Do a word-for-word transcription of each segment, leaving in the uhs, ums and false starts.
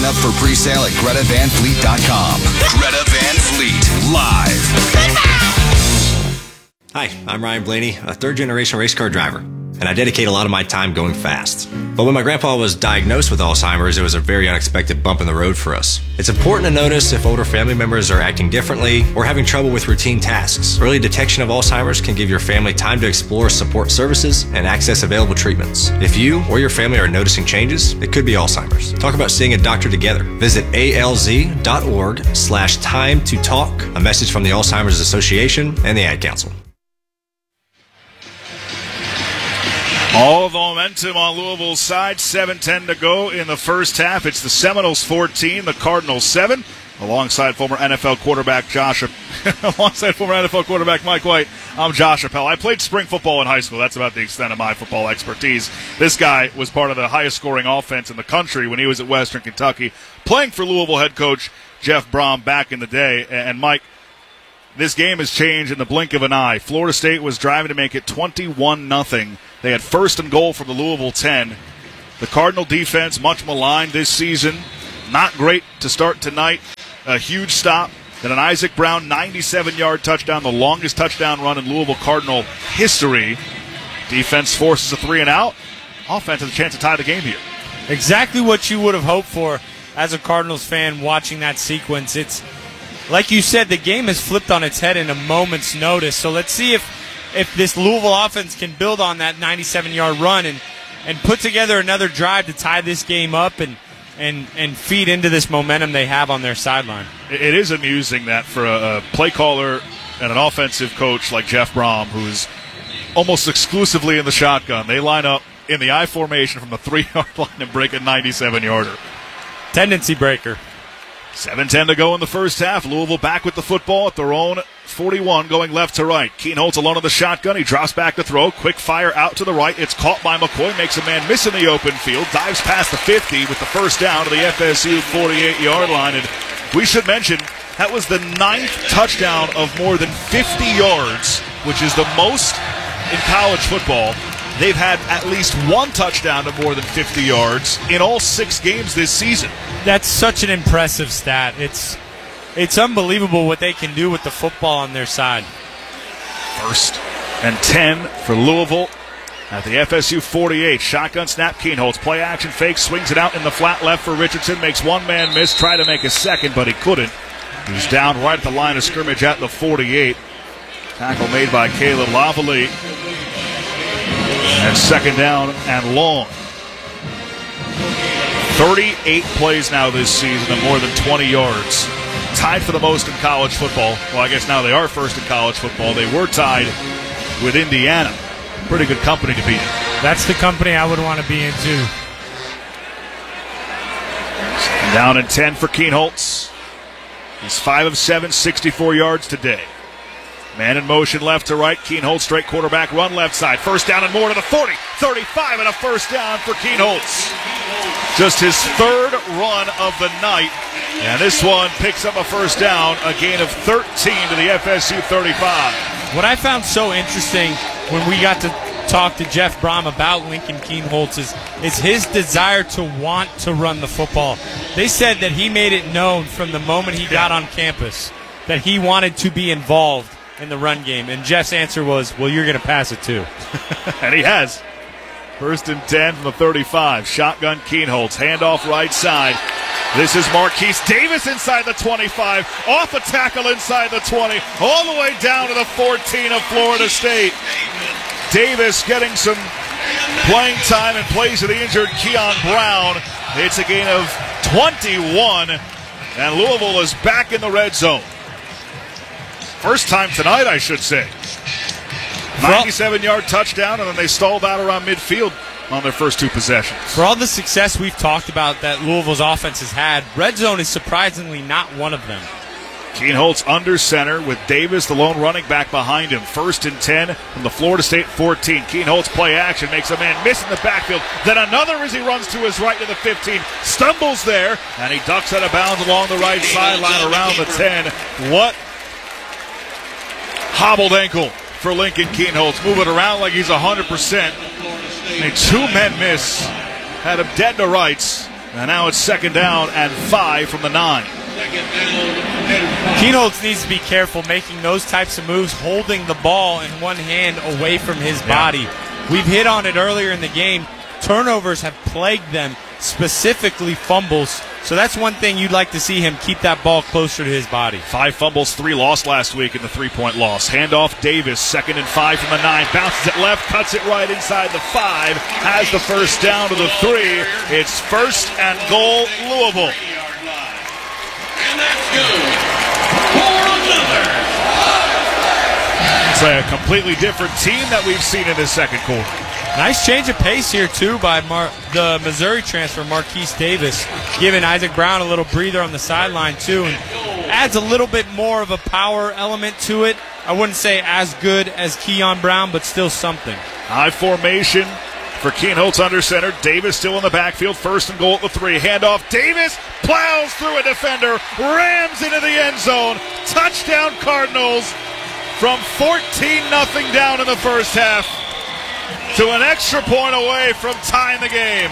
Sign up for pre-sale at Greta Van Fleet dot com. Greta Van Fleet, live. Hi, I'm Ryan Blaney, a third-generation race car driver, and I dedicate a lot of my time going fast. But when my grandpa was diagnosed with Alzheimer's, it was a very unexpected bump in the road for us. It's important to notice if older family members are acting differently or having trouble with routine tasks. Early detection of Alzheimer's can give your family time to explore support services and access available treatments. If you or your family are noticing changes, it could be Alzheimer's. Talk about seeing a doctor together. Visit A L Z dot org slash time to talk. A message from the Alzheimer's Association and the Ad Council. All the momentum on Louisville's side, seven ten to go in the first half. It's the Seminoles fourteen, the Cardinals seven. Alongside former N F L quarterback Josh, alongside former N F L quarterback Mike White, I'm Josh Appel. I played spring football in high school. That's about the extent of my football expertise. This guy was part of the highest scoring offense in the country when he was at Western Kentucky, playing for Louisville head coach Jeff Brom back in the day. And Mike, this game has changed in the blink of an eye. Florida State was driving to make it twenty-one nothing. They had first and goal from the Louisville ten. The Cardinal defense, much maligned this season. Not great to start tonight. A huge stop. Then an Isaac Brown ninety-seven-yard touchdown, the longest touchdown run in Louisville Cardinal history. Defense forces a three and out. Offense has a chance to tie the game here. Exactly what you would have hoped for as a Cardinals fan watching that sequence. It's like you said, the game has flipped on its head in a moment's notice. So let's see if if this Louisville offense can build on that ninety-seven-yard run and, and put together another drive to tie this game up and, and, and feed into this momentum they have on their sideline. It is amusing that for a, a play caller and an offensive coach like Jeff Brom, who's almost exclusively in the shotgun, they line up in the I formation from the three-yard line and break a ninety-seven-yarder. Tendency breaker. seven ten to go in the first half. Louisville back with the football at their own forty-one, going left to right. Kienholz alone in the shotgun. He drops back to throw. Quick fire out to the right. It's caught by McCoy. Makes a man miss in the open field. Dives past the fifty with the first down to the F S U forty-eight-yard line. And we should mention that was the ninth touchdown of more than fifty yards, which is the most in college football. They've had at least one touchdown of more than fifty yards in all six games this season. That's such an impressive stat. It's it's unbelievable what they can do with the football on their side. First and ten for Louisville at the F S U forty-eight. Shotgun snap, Kienholz. Play action fake, swings it out in the flat left for Richardson. Makes one man miss, try to make a second, but he couldn't. He's down right at the line of scrimmage at the forty-eight. Tackle made by Caleb Lavalley. And second down and long. thirty-eight plays now this season and more than twenty yards. Tied for the most in college football. Well, I guess now they are first in college football. They were tied with Indiana. Pretty good company to be in. That's the company I would want to be in, too. Second down and ten for Kienholz. He's five of seven, sixty-four yards today. Man in motion left to right. Kienholz straight quarterback run left side. First down and more to the forty, thirty-five, and a first down for Kienholz. Just his third run of the night. And this one picks up a first down, a gain of thirteen to the F S U thirty-five. What I found so interesting when we got to talk to Jeff Brom about Lincoln Kienholz is, is his desire to want to run the football. They said that he made it known from the moment he got on campus that he wanted to be involved in the run game. And Jeff's answer was, well, you're going to pass it too. And he has. First and ten from the thirty-five. Shotgun Kienholz. Handoff right side. This is Marquise Davis inside the twenty-five. Off a tackle inside the twenty. All the way down to the fourteen of Florida State. Davis getting some playing time and plays to the injured Keon Brown. It's a gain of twenty-one. And Louisville is back in the red zone. First time tonight, I should say. ninety-seven-yard touchdown, and then they stalled out around midfield on their first two possessions. For all the success we've talked about that Louisville's offense has had, red zone is surprisingly not one of them. Kienholz under center with Davis, the lone running back, behind him. First and ten from the Florida State fourteen. Kienholz play action, makes a man miss in the backfield. Then another as he runs to his right to the fifteen. Stumbles there, and he ducks out of bounds along the right sideline around the ten. What hobbled ankle for Lincoln Kienholz. Moving around like he's one hundred percent. A two-men miss. Had him dead to rights. And now it's second down and five from the nine. Kienholz needs to be careful making those types of moves, holding the ball in one hand away from his body. Yeah. We've hit on it earlier in the game. Turnovers have plagued them, specifically fumbles. So that's one thing you'd like to see him keep that ball closer to his body. Five fumbles, three lost last week in the three-point loss. Handoff, Davis, second and five from the nine. Bounces it left, cuts it right inside the five. Has the first down to the three. It's first and goal, Louisville. And that's good for another. It's a completely different team that we've seen in the second quarter. Nice change of pace here, too, by Mar- the Missouri transfer, Marquise Davis, giving Isaac Brown a little breather on the sideline, too, and adds a little bit more of a power element to it. I wouldn't say as good as Keon Brown, but still something. High formation for Kienholz under center. Davis still in the backfield, first and goal at the three. Handoff, Davis plows through a defender, rams into the end zone. Touchdown Cardinals from fourteen nothing down in the first half to an extra point away from tying the game.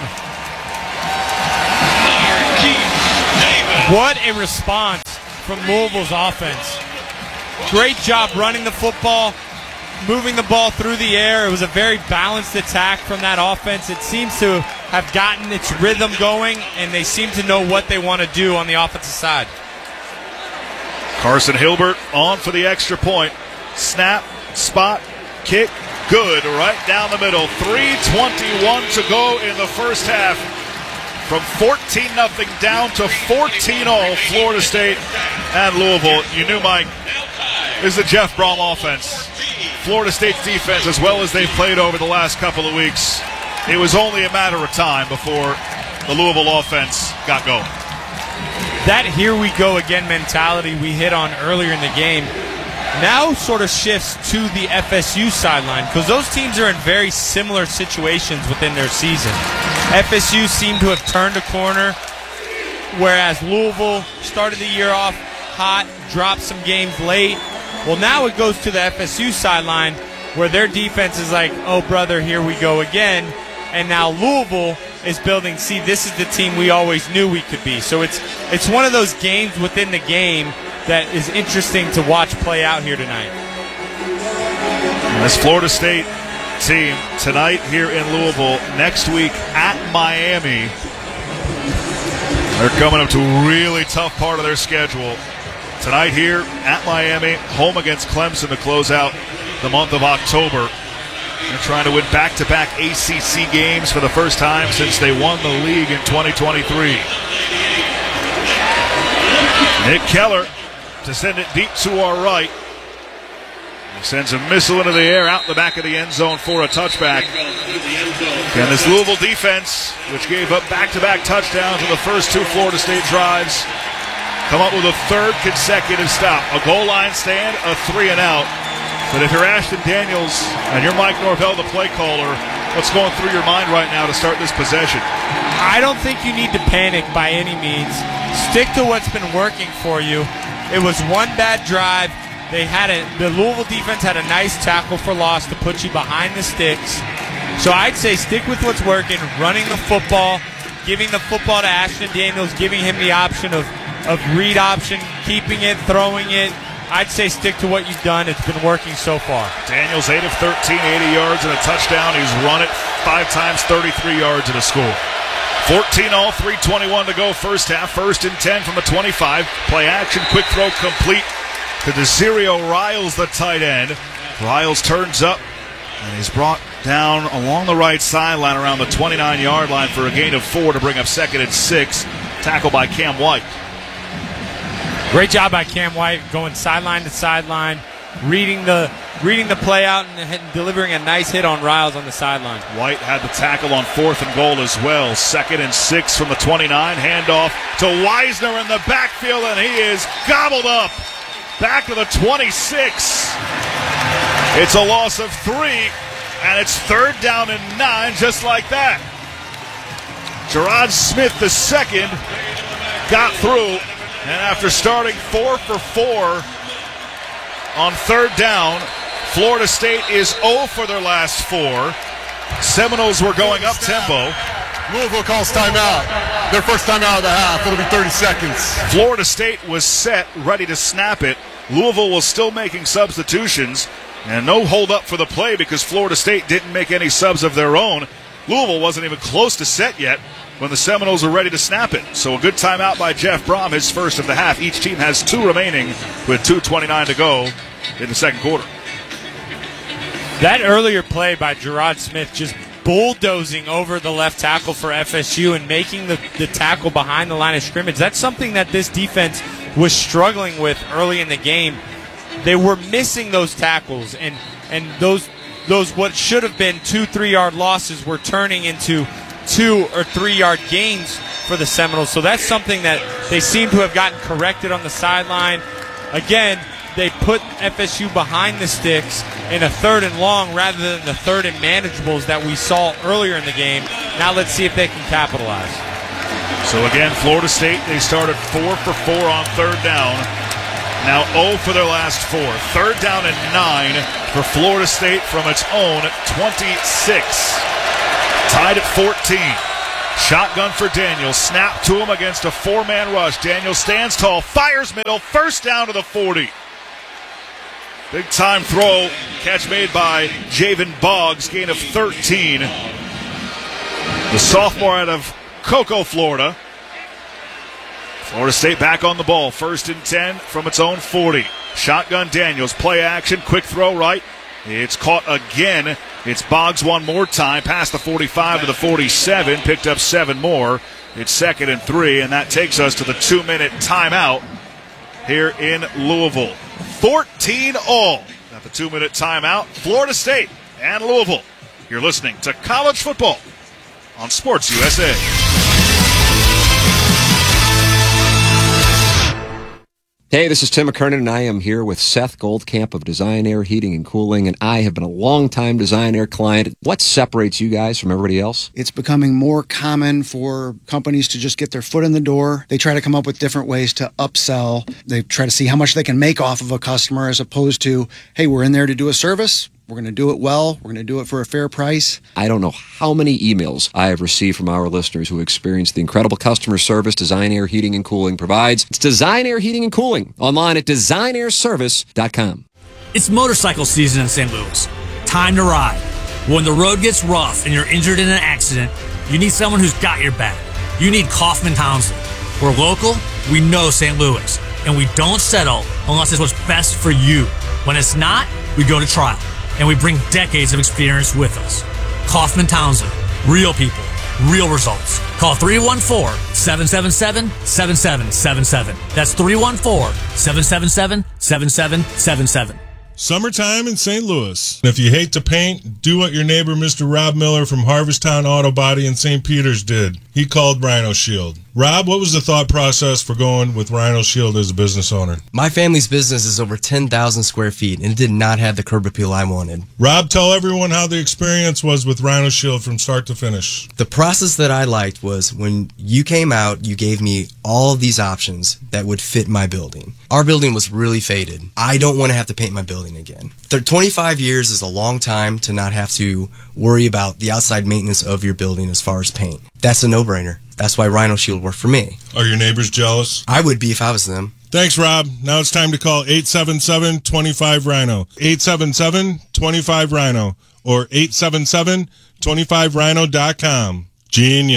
What a response from Louisville's offense. Great job running the football, moving the ball through the air. It was a very balanced attack from that offense. It seems to have gotten its rhythm going, and they seem to know what they want to do on the offensive side. Carson Hilbert on for the extra point. Snap, spot, kick, good, right down the middle. three twenty-one to go in the first half. From fourteen nothing down to fourteen all, Florida State and Louisville. You knew, Mike, this is the Jeff Brom offense. Florida State's defense, as well as they've played over the last couple of weeks, it was only a matter of time before the Louisville offense got going. That here we go again mentality we hit on earlier in the game now sort of shifts to the F S U sideline, because those teams are in very similar situations within their season. F S U seemed to have turned a corner, whereas Louisville started the year off hot, dropped some games late. Well, now it goes to the F S U sideline, where their defense is like, oh, brother, here we go again. And now Louisville is building, see, this is the team we always knew we could be. So it's it's one of those games within the game that is interesting to watch play out here tonight. This Florida State team tonight here in Louisville, next week at Miami. They're coming up to a really tough part of their schedule. Tonight here at Miami, home against Clemson to close out the month of October. They're trying to win back-to-back A C C games for the first time since they won the league in twenty twenty-three. Nick Keller to send it deep to our right. He sends a missile into the air out the back of the end zone for a touchback. And this Louisville defense, which gave up back-to-back touchdowns in the first two Florida State drives, come up with a third consecutive stop. A goal line stand, a three and out. But if you're Ashton Daniels and you're Mike Norvell, the play caller, what's going through your mind right now to start this possession? I don't think you need to panic by any means. Stick to what's been working for you. It was one bad drive. They had a, the Louisville defense had a nice tackle for loss to put you behind the sticks. So I'd say stick with what's working, running the football, giving the football to Ashton Daniels, giving him the option of, of read option, keeping it, throwing it. I'd say stick to what you've done. It's been working so far. Daniels eight of thirteen, eighty yards and a touchdown. He's run it five times, thirty-three yards in a score. fourteen all, three twenty-one to go first half. First and ten from the twenty-five. Play action, quick throw complete to Desirio Riles, the tight end. Riles turns up and he's brought down along the right sideline around the twenty-nine-yard line for a gain of four to bring up second and six. Tackle by Cam White. Great job by Cam White, going sideline to sideline, reading the reading the play out and, and delivering a nice hit on Riles on the sideline. White had the tackle on fourth and goal as well. Second and six from the twenty-nine. Handoff to Weisner in the backfield, and he is gobbled up. Back to the twenty-six. It's a loss of three, and it's third down and nine just like that. Gerard Smith, the second, got through. And after starting four for four on third down, Florida State is zero for their last four. Seminoles were going up tempo. Louisville calls timeout. Their first timeout of the half. It'll be thirty seconds. Florida State was set, ready to snap it. Louisville was still making substitutions, and no hold up for the play because Florida State didn't make any subs of their own. Louisville wasn't even close to set yet when the Seminoles were ready to snap it. So a good timeout by Jeff Brom, his first of the half. Each team has two remaining with two twenty-nine to go in the second quarter. That earlier play by Gerard Smith just bulldozing over the left tackle for F S U and making the, the tackle behind the line of scrimmage. That's something that this defense was struggling with early in the game. They were missing those tackles, and and those those what should have been two, three-yard losses were turning into two or three-yard gains for the Seminoles. So that's something that they seem to have gotten corrected on the sideline. Again, they put F S U behind the sticks in a third and long rather than the third and manageables that we saw earlier in the game. Now let's see if they can capitalize. So again, Florida State, they started four for four on third down. Now zero for their last four. Third down and nine for Florida State from its own twenty-six. Tied at fourteen. Shotgun for Daniels. Snap to him against a four-man rush. Daniels stands tall, fires middle, first down to the forty. Big time throw. Catch made by Javen Boggs. Gain of thirteen. The sophomore out of Cocoa, Florida. Florida State back on the ball. First and ten from its own forty. Shotgun Daniels. Play action. Quick throw right. It's caught again. It's Boggs one more time. Past the forty-five to the forty-seven. Picked up seven more. It's second and three. And that takes us to the two-minute timeout here in Louisville. fourteen all at the two-minute timeout. Florida State and Louisville. You're listening to College Football on Sports U S A. Hey, this is Tim McKernan, and I am here with Seth Goldcamp of Design Air Heating and Cooling, and I have been a long-time Design Air client. What separates you guys from everybody else? It's becoming more common for companies to just get their foot in the door. They try to come up with different ways to upsell. They try to see how much they can make off of a customer as opposed to, hey, we're in there to do a service. We're going to do it well. We're going to do it for a fair price. I don't know how many emails I have received from our listeners who experience the incredible customer service Design Air Heating and Cooling provides. It's Design Air Heating and Cooling, online at design air service dot com. It's motorcycle season in Saint Louis. Time to ride. When the road gets rough and you're injured in an accident, you need someone who's got your back. You need Kaufman Townsend. We're local, we know Saint Louis, and we don't settle unless it's what's best for you. When it's not, we go to trial. And we bring decades of experience with us. Kaufman Townsend. Real people. Real results. Call three one four, seven seven seven, seven seven seven seven. That's three one four, seven seven seven, seven seven seven seven. Summertime in Saint Louis. If you hate to paint, do what your neighbor Mister Rob Miller from Harvesttown Auto Body in Saint Peters did. He called Rhino Shield. Rob, what was the thought process for going with Rhino Shield as a business owner? My family's business is over ten thousand square feet, and it did not have the curb appeal I wanted. Rob, tell everyone how the experience was with Rhino Shield from start to finish. The process that I liked was when you came out, you gave me all of these options that would fit my building. Our building was really faded. I don't want to have to paint my building again. twenty-five years is a long time to not have to worry about the outside maintenance of your building as far as paint. That's a no-brainer. That's why Rhino Shield worked for me. Are your neighbors jealous? I would be if I was them. Thanks, Rob. Now it's time to call eight seven seven, two five, Rhino. eight seven seven, two five, Rhino or eight seven seven, two five rhino dot com. Genius.